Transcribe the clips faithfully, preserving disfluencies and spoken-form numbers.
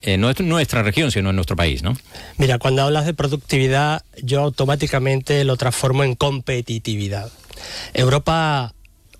eh, no es nuestra región, sino en nuestro país, ¿no? Mira, cuando hablas de productividad, yo automáticamente lo transformo en competitividad. Europa,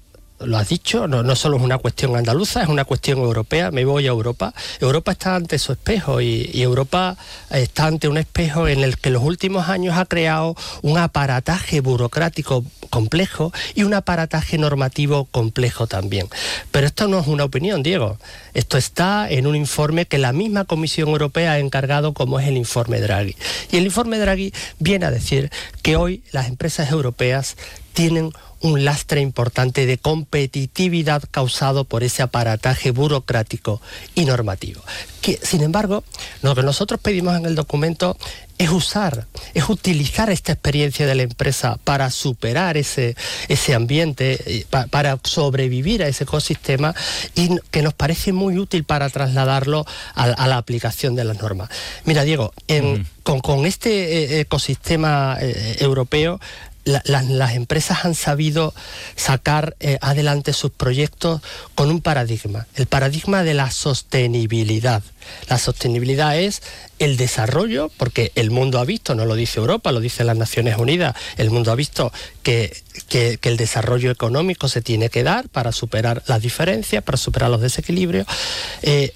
lo has dicho, no, no solo es una cuestión andaluza, es una cuestión europea. Me voy a Europa. Europa está ante su espejo y, y Europa está ante un espejo en el que en los últimos años ha creado un aparataje burocrático complejo y un aparataje normativo complejo también. Pero esto no es una opinión, Diego. Esto está en un informe que la misma Comisión Europea ha encargado, como es el informe Draghi. Y el informe Draghi viene a decir que hoy las empresas europeas tienen un lastre importante de competitividad causado por ese aparataje burocrático y normativo. Que, sin embargo, lo que nosotros pedimos en el documento es usar, es utilizar esta experiencia de la empresa para superar ese, ese ambiente, pa, para sobrevivir a ese ecosistema, y que nos parece muy útil para trasladarlo a, a la aplicación de las normas. Mira, Diego, en, uh-huh. con, con este eh, ecosistema eh, europeo, La, la, las empresas han sabido sacar eh, adelante sus proyectos con un paradigma, el paradigma de la sostenibilidad. La sostenibilidad es el desarrollo, porque el mundo ha visto, no lo dice Europa, lo dicen las Naciones Unidas, el mundo ha visto que, que, que el desarrollo económico se tiene que dar para superar las diferencias, para superar los desequilibrios. Eh,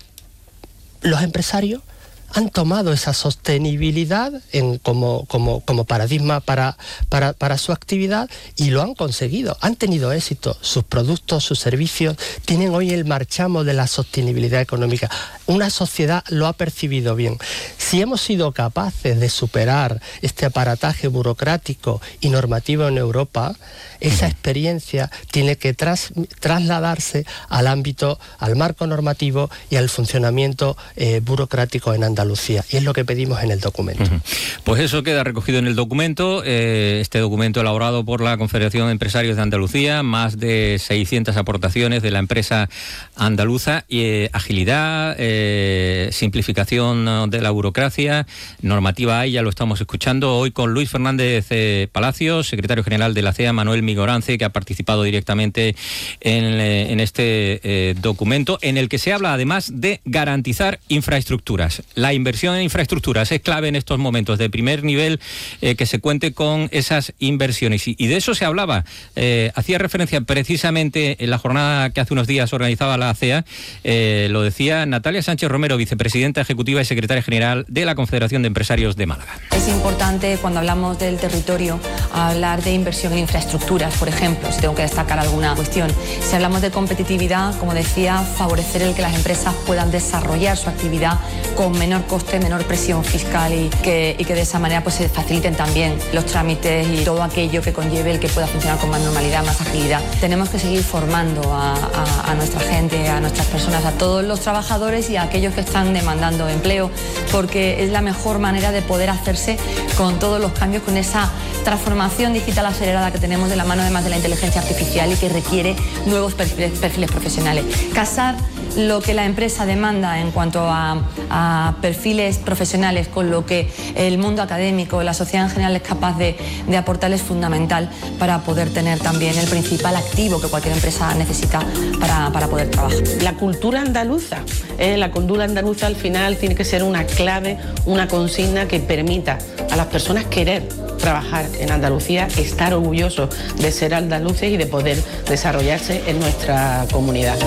los empresarios han tomado esa sostenibilidad en, como, como, como paradigma para, para, para su actividad y lo han conseguido, han tenido éxito. Sus productos, sus servicios tienen hoy el marchamo de la sostenibilidad económica. Una sociedad lo ha percibido bien. Si hemos sido capaces de superar este aparataje burocrático y normativo en Europa, esa experiencia tiene que tras, trasladarse al ámbito, al marco normativo y al funcionamiento eh, burocrático en Andalucía. Y es lo que pedimos en el documento. Uh-huh. Pues eso queda recogido en el documento, eh, este documento elaborado por la Confederación de Empresarios de Andalucía, más de seiscientas aportaciones de la empresa andaluza, y eh, agilidad, eh, simplificación de la burocracia, normativa hay, ya lo estamos escuchando hoy con Luis Fernández eh, Palacios, secretario general de la C E A, Manuel Migorance, que ha participado directamente en, eh, en este eh, documento, en el que se habla además de garantizar infraestructuras. La inversión en infraestructuras es clave en estos momentos, de primer nivel, eh, que se cuente con esas inversiones. Y, y de eso se hablaba. Eh, hacía referencia precisamente en la jornada que hace unos días organizaba la C E A, eh, lo decía Natalia Sánchez Romero, vicepresidenta ejecutiva y secretaria general de la Confederación de Empresarios de Málaga. Es importante, cuando hablamos del territorio, hablar de inversión en infraestructuras, por ejemplo, si tengo que destacar alguna cuestión. Si hablamos de competitividad, como decía, favorecer el que las empresas puedan desarrollar su actividad con menor coste, menor presión fiscal y que, y que de esa manera pues se faciliten también los trámites y todo aquello que conlleve el que pueda funcionar con más normalidad, más agilidad. Tenemos que seguir formando a, a, a nuestra gente, a nuestras personas, a todos los trabajadores y a aquellos que están demandando empleo, porque es la mejor manera de poder hacerse con todos los cambios, con esa transformación digital acelerada que tenemos de la mano además de la inteligencia artificial y que requiere nuevos perfiles, perfiles profesionales. Casar lo que la empresa demanda en cuanto a, a perfiles profesionales con lo que el mundo académico, la sociedad en general es capaz de, de aportar es fundamental para poder tener también el principal activo que cualquier empresa necesita para, para poder trabajar. La cultura andaluza, eh, la cultura andaluza al final tiene que ser una clave, una consigna que permita a las personas querer trabajar en Andalucía, estar orgullosos de ser andaluces y de poder desarrollarse en nuestra comunidad.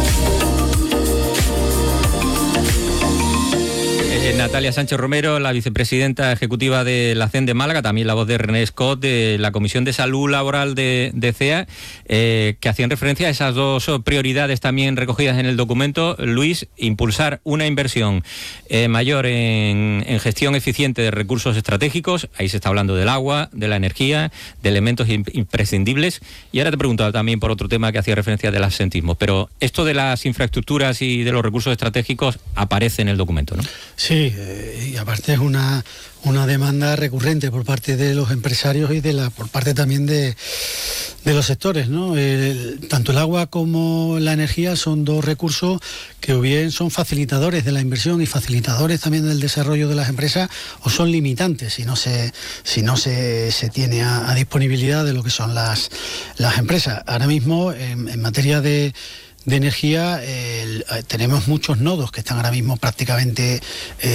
Natalia Sánchez Romero, la vicepresidenta ejecutiva de la C E N de Málaga, también la voz de René Scott, de la Comisión de Salud Laboral de, de C E A, eh, que hacían referencia a esas dos prioridades también recogidas en el documento. Luis, impulsar una inversión eh, mayor en, en gestión eficiente de recursos estratégicos, ahí se está hablando del agua, de la energía, de elementos imprescindibles, y ahora te preguntaba también por otro tema que hacía referencia del absentismo, pero esto de las infraestructuras y de los recursos estratégicos aparece en el documento, ¿no? Sí, y aparte es una, una demanda recurrente por parte de los empresarios y de la por parte también de, de los sectores, ¿no? El, tanto el agua como la energía son dos recursos que o bien son facilitadores de la inversión y facilitadores también del desarrollo de las empresas, o son limitantes si no se, si no se, se tiene a, a disponibilidad de lo que son las, las empresas. Ahora mismo, en, en materia de de energía, eh, tenemos muchos nodos que están ahora mismo prácticamente eh,